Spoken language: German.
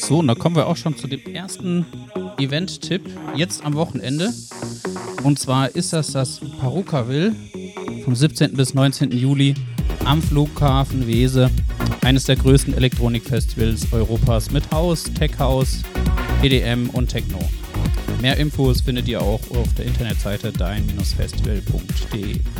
So, und da kommen wir auch schon zu dem ersten Event-Tipp, jetzt am Wochenende. Und zwar ist das Parukaville vom 17. bis 19. Juli am Flughafen Weze. Eines der größten Elektronikfestivals Europas mit House, Tech House, EDM und Techno. Mehr Infos findet ihr auch auf der Internetseite dein-festival.de.